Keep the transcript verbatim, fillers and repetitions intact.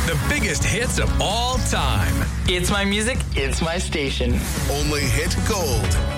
The biggest hits of all time. It's my music, it's my station. Only hit gold.